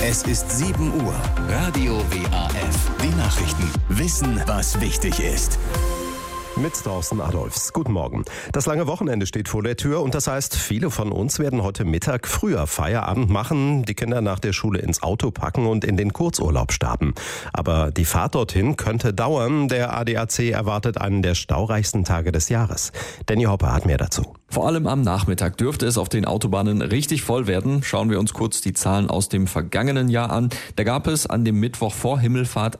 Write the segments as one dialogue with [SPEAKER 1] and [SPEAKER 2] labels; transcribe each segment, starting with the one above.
[SPEAKER 1] Es ist 7 Uhr. Radio WAF. Die Nachrichten. Wissen, was wichtig ist.
[SPEAKER 2] Mit Thorsten Adolfs. Guten Morgen. Das lange Wochenende steht vor der Tür und das heißt, viele von uns werden heute Mittag früher Feierabend machen, die Kinder nach der Schule ins Auto packen und in den Kurzurlaub starten. Aber die Fahrt dorthin könnte dauern. Der ADAC erwartet einen der staureichsten Tage des Jahres. Danny Hoppe hat mehr dazu.
[SPEAKER 3] Vor allem am Nachmittag dürfte es auf den Autobahnen richtig voll werden. Schauen wir uns kurz die Zahlen aus dem vergangenen Jahr an. Da gab es an dem Mittwoch vor Himmelfahrt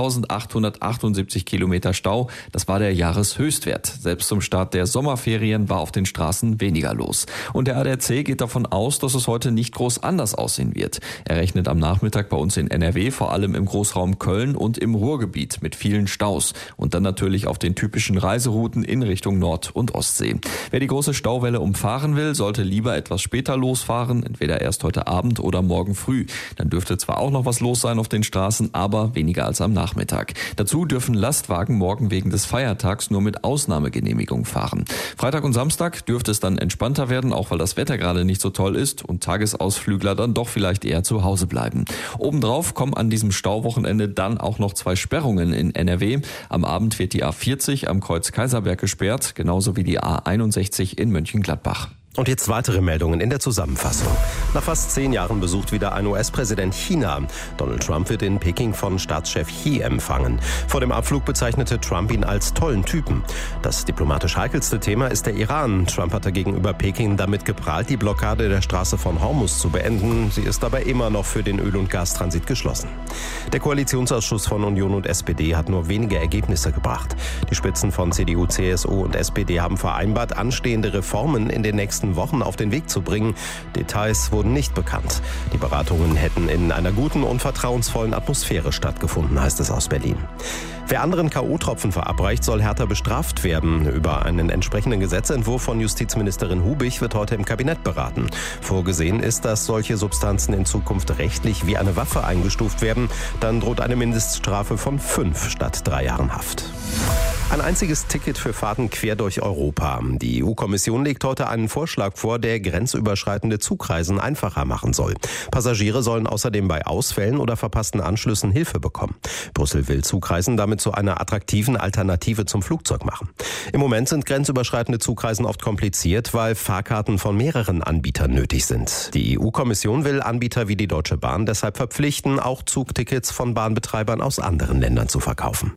[SPEAKER 3] 1878 Kilometer Stau. Das war der Jahreshöchstwert. Selbst zum Start der Sommerferien war auf den Straßen weniger los. Und der ADAC geht davon aus, dass es heute nicht groß anders aussehen wird. Er rechnet am Nachmittag bei uns in NRW, vor allem im Großraum Köln und im Ruhrgebiet mit vielen Staus. Und dann natürlich auf den typischen Reiserouten in Richtung Nord- und Ostsee. Wer die große Stauwelle umfahren will, sollte lieber etwas später losfahren, entweder erst heute Abend oder morgen früh. Dann dürfte zwar auch noch was los sein auf den Straßen, aber weniger als am Nachmittag. Dazu dürfen Lastwagen morgen wegen des Feiertags nur mit Ausnahmegenehmigung fahren. Freitag und Samstag dürfte es dann entspannter werden, auch weil das Wetter gerade nicht so toll ist und Tagesausflügler dann doch vielleicht eher zu Hause bleiben. Obendrauf kommen an diesem Stauwochenende dann auch noch 2 Sperrungen in NRW. Am Abend wird die A40 am Kreuz Kaiserberg gesperrt, genauso wie die A61 in Mönchengladbach.
[SPEAKER 2] Und jetzt weitere Meldungen in der Zusammenfassung. Nach fast 10 Jahren besucht wieder ein US-Präsident China. Donald Trump wird in Peking von Staatschef Xi empfangen. Vor dem Abflug bezeichnete Trump ihn als tollen Typen. Das diplomatisch heikelste Thema ist der Iran. Trump hatte gegenüber Peking damit geprahlt, die Blockade der Straße von Hormuz zu beenden. Sie ist aber immer noch für den Öl- und Gastransit geschlossen. Der Koalitionsausschuss von Union und SPD hat nur wenige Ergebnisse gebracht. Die Spitzen von CDU, CSU und SPD haben vereinbart, anstehende Reformen in den nächsten Wochen auf den Weg zu bringen. Details wurden nicht bekannt. Die Beratungen hätten in einer guten und vertrauensvollen Atmosphäre stattgefunden, heißt es aus Berlin. Wer anderen K.O.-Tropfen verabreicht, soll härter bestraft werden. Über einen entsprechenden Gesetzentwurf von Justizministerin Hubig wird heute im Kabinett beraten. Vorgesehen ist, dass solche Substanzen in Zukunft rechtlich wie eine Waffe eingestuft werden. Dann droht eine Mindeststrafe von 5 statt 3 Jahren Haft. Ein einziges Ticket für Fahrten quer durch Europa. Die EU-Kommission legt heute einen Vorschlag vor, der grenzüberschreitende Zugreisen einfacher machen soll. Passagiere sollen außerdem bei Ausfällen oder verpassten Anschlüssen Hilfe bekommen. Brüssel will Zugreisen damit zu einer attraktiven Alternative zum Flugzeug machen. Im Moment sind grenzüberschreitende Zugreisen oft kompliziert, weil Fahrkarten von mehreren Anbietern nötig sind. Die EU-Kommission will Anbieter wie die Deutsche Bahn deshalb verpflichten, auch Zugtickets von Bahnbetreibern aus anderen Ländern zu verkaufen.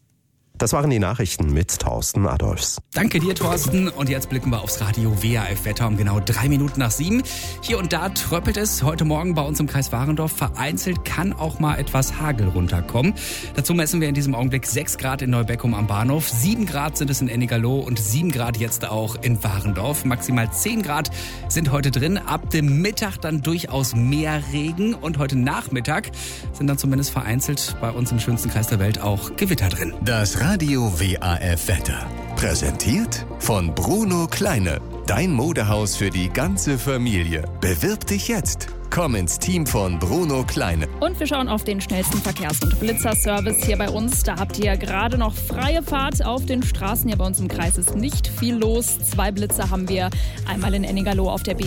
[SPEAKER 2] Das waren die Nachrichten mit Thorsten Adolfs.
[SPEAKER 4] Danke dir, Thorsten. Und jetzt blicken wir aufs Radio WAF-Wetter um genau 3 Minuten nach 7. Hier und da tröppelt es heute Morgen bei uns im Kreis Warendorf. Vereinzelt kann auch mal etwas Hagel runterkommen. Dazu messen wir in diesem Augenblick 6 Grad in Neubeckum am Bahnhof. 7 Grad sind es in Ennigerloh und 7 Grad jetzt auch in Warendorf. Maximal 10 Grad sind heute drin. Ab dem Mittag dann durchaus mehr Regen. Und heute Nachmittag sind dann zumindest vereinzelt bei uns im schönsten Kreis der Welt auch Gewitter drin.
[SPEAKER 1] Das Radio WAF Wetter. Präsentiert von Bruno Kleine. Dein Modehaus für die ganze Familie. Bewirb dich jetzt. Komm ins Team von Bruno Kleine.
[SPEAKER 5] Und wir schauen auf den schnellsten Verkehrs- und Blitzerservice hier bei uns. Da habt ihr gerade noch freie Fahrt auf den Straßen. Hier bei uns im Kreis ist nicht viel los. 2 Blitzer haben wir. Einmal in Ennigerloh auf der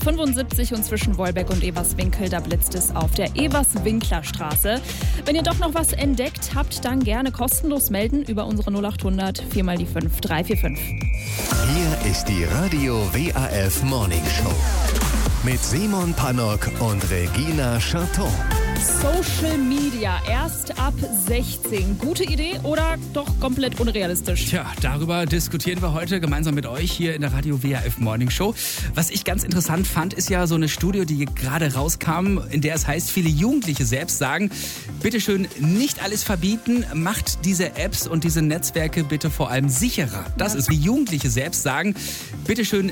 [SPEAKER 5] B475 und zwischen Wolbeck und Everswinkel. Da blitzt es auf der Everswinkler-Straße. Wenn ihr doch noch was entdeckt habt, dann gerne kostenlos melden über unsere 0800 4 mal die 5 345.
[SPEAKER 1] Hier ist die Radio WAF Morning Show. Mit Simon Pannock und Regina Charton.
[SPEAKER 5] Social Media erst ab 16. Gute Idee oder doch komplett unrealistisch?
[SPEAKER 4] Tja, darüber diskutieren wir heute gemeinsam mit euch hier in der Radio WAF Morning Show. Was ich ganz interessant fand, ist ja so eine Studie, die gerade rauskam, in der es heißt, viele Jugendliche selbst sagen, bitteschön nicht alles verbieten, macht diese Apps und diese Netzwerke bitte vor allem sicherer. Das ist, wie Jugendliche selbst sagen, bitteschön